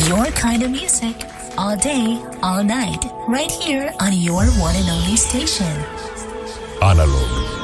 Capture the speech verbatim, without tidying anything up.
Your kind of music, all day, all night, right here on your one and only station. Analog.